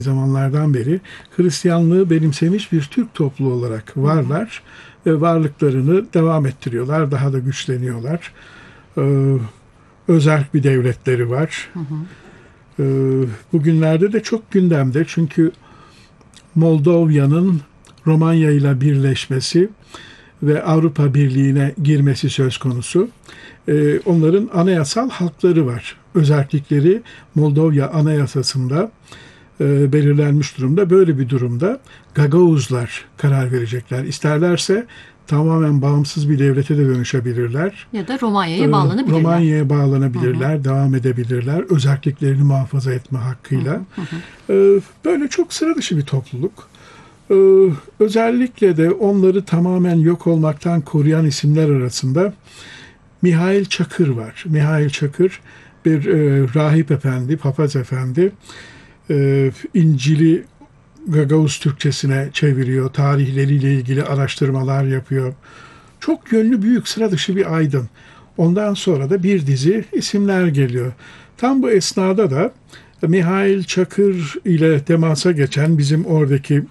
zamanlardan beri Hristiyanlığı benimsemiş bir Türk topluluğu olarak varlar ve varlıklarını devam ettiriyorlar, daha da güçleniyorlar. Özerk bir devletleri var. Bugünlerde de çok gündemde, çünkü Moldova'nın Romanya ile birleşmesi ve Avrupa Birliği'ne girmesi söz konusu. Onların anayasal hakları var. Özellikleri Moldova Anayasası'nda belirlenmiş durumda. Böyle bir durumda Gagauzlar karar verecekler. İsterlerse tamamen bağımsız bir devlete de dönüşebilirler. Ya da Romanya'ya bağlanabilirler. Romanya'ya bağlanabilirler, devam edebilirler. Özelliklerini muhafaza etme hakkıyla. Böyle çok sıra dışı bir topluluk. Özellikle de onları tamamen yok olmaktan koruyan isimler arasında Mihail Çakır var. Mihail Çakır bir rahip efendi, papaz efendi. İncil'i Gagavuz Türkçesine çeviriyor. Tarihleriyle ilgili araştırmalar yapıyor. Çok yönlü, büyük, sıra dışı bir aydın. Ondan sonra da bir dizi isimler geliyor. Tam bu esnada da Mihail Çakır ile temasa geçen bizim oradaki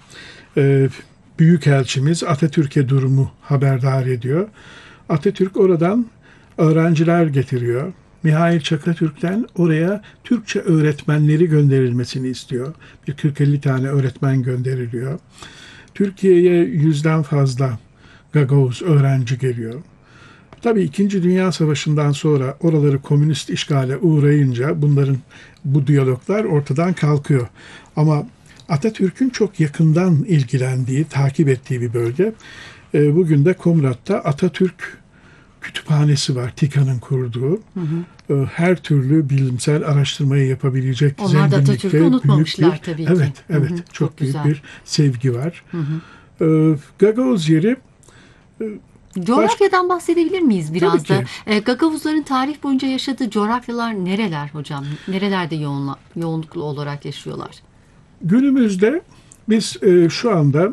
büyükelçimiz Atatürk'e durumu haberdar ediyor. Atatürk oradan öğrenciler getiriyor. Mihail Çakatürk'ten oraya Türkçe öğretmenleri gönderilmesini istiyor. Bir 40-50 tane öğretmen gönderiliyor. Türkiye'ye 100'den fazla Gagavuz öğrenci geliyor. Tabii 2. Dünya Savaşı'ndan sonra oraları komünist işgale uğrayınca bu diyaloglar ortadan kalkıyor. Ama Atatürk'ün çok yakından ilgilendiği, takip ettiği bir bölge. Bugün de Komrat'ta Atatürk kütüphanesi var, TİKA'nın kurduğu. Her türlü bilimsel araştırmayı yapabilecek zenginlikte. Onlar da Atatürk'ü unutmamışlar tabii ki. Evet, çok büyük bir sevgi var. Gagavuz yeri... Coğrafyadan bahsedebilir miyiz biraz da? Gagavuzların tarih boyunca yaşadığı coğrafyalar nereler hocam? Nerelerde yoğunluklu olarak yaşıyorlar? Günümüzde biz şu anda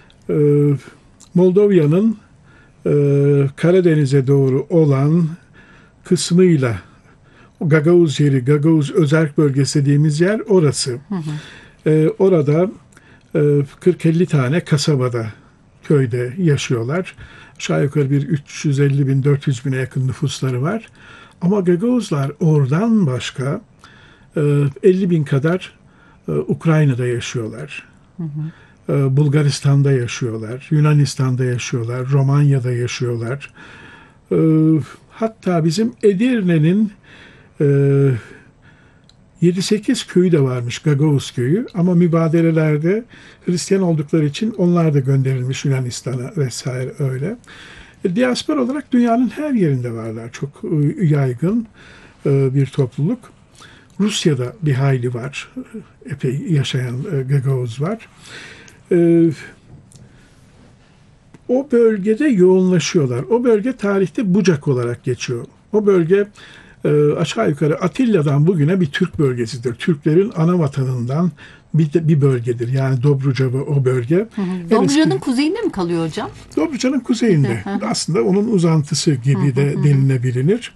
Moldova'nın Karadeniz'e doğru olan kısmıyla Gagavuz yeri, Gagavuz Özerk Bölgesi dediğimiz yer orası. Orada 40-50 tane kasabada, köyde yaşıyorlar. Aşağı yukarı bir 350 bin, 400 bine yakın nüfusları var. Ama Gagavuzlar oradan başka 50 bin kadar Ukrayna'da yaşıyorlar. Bulgaristan'da yaşıyorlar, Yunanistan'da yaşıyorlar, Romanya'da yaşıyorlar. Hatta bizim Edirne'nin 7-8 köyü de varmış, Gagavuz köyü, ama mübadelelerde Hristiyan oldukları için onlar da gönderilmiş Yunanistan'a vesaire öyle. Diaspora olarak dünyanın her yerinde varlar, çok yaygın bir topluluk. Rusya'da bir hayli var, epey yaşayan Gagavuz var. O bölgede yoğunlaşıyorlar. O bölge tarihte Bucak olarak geçiyor. O bölge aşağı yukarı Atilla'dan bugüne bir Türk bölgesidir. Türklerin ana vatanından bir bölgedir. Yani Dobruca o bölge. Dobruca'nın kuzeyinde mi kalıyor hocam? Dobruca'nın kuzeyinde. Aslında onun uzantısı gibi de denilebilir.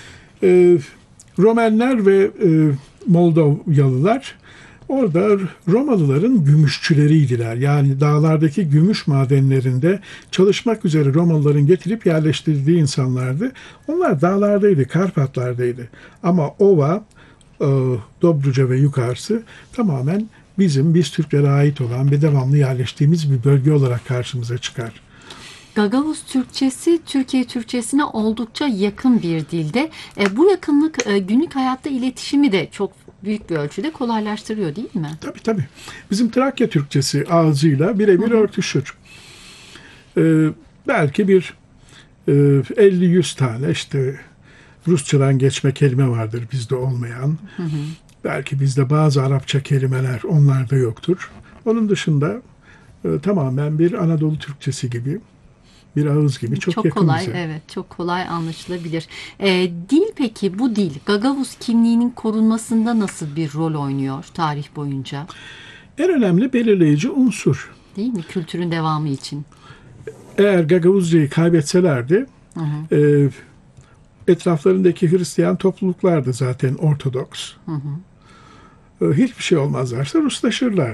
Romenler ve Moldovyalılar orada Romalıların gümüşçüleriydiler. Yani dağlardaki gümüş madenlerinde çalışmak üzere Romalıların getirip yerleştirdiği insanlardı. Onlar dağlardaydı, Karpatlardaydı. Ama ova, Dobruca ve yukarısı tamamen biz Türklere ait olan ve devamlı yerleştiğimiz bir bölge olarak karşımıza çıkar. Gagavuz Türkçesi Türkiye Türkçesine oldukça yakın bir dilde. Bu yakınlık günlük hayatta iletişimi de çok büyük bir ölçüde kolaylaştırıyor değil mi? Tabii. Bizim Trakya Türkçesi ağzıyla birebir örtüşür. Belki bir 50-100 tane işte Rusçadan geçme kelime vardır bizde olmayan. Belki bizde bazı Arapça kelimeler onlarda yoktur. Onun dışında tamamen bir Anadolu Türkçesi gibi, bir ağız gibi çok yakın kolay, bize. Evet, çok kolay anlaşılabilir. Dil peki, bu dil Gagavuz kimliğinin korunmasında nasıl bir rol oynuyor tarih boyunca? En önemli belirleyici unsur. Değil mi? Kültürün devamı için. Eğer Gagavuzcayı kaybetselerdi, etraflarındaki Hristiyan topluluklar da zaten Ortodoks. Hiçbir şey olmazlarsa Ruslaşırlar.